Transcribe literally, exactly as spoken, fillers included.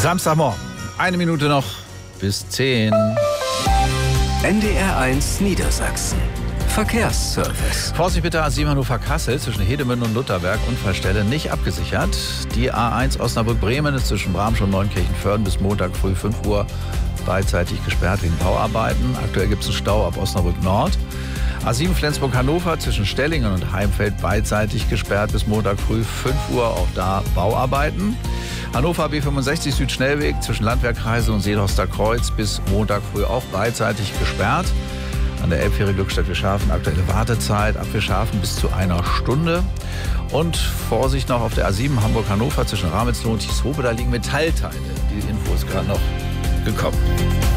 Samstagmorgen, eine Minute noch bis zehn. N D R eins Niedersachsen. Verkehrsservice. Vorsicht bitte, A sieben Hannover-Kassel zwischen Hedemünde und Lutherberg, Unfallstelle nicht abgesichert. Die A eins Osnabrück-Bremen ist zwischen Bramsch und Neunkirchen-Vörden bis Montag früh fünf Uhr beidseitig gesperrt wegen Bauarbeiten. Aktuell gibt es einen Stau ab Osnabrück Nord. A sieben Flensburg-Hannover zwischen Stellingen und Heimfeld beidseitig gesperrt bis Montag früh fünf Uhr, auch da Bauarbeiten. Hannover B fünfundsechzig Südschnellweg zwischen Landwehrkreisel und Seelhorster Kreuz bis Montag früh auch beidseitig gesperrt. An der Elbfähre Glückstadt-Wischhafen aktuelle Wartezeit ab Wischhafen bis zu einer Stunde. Und Vorsicht noch auf der A sieben Hamburg-Hannover zwischen Ramelsloh und Tieshope, da liegen Metallteile. Die Info ist gerade noch gekommen.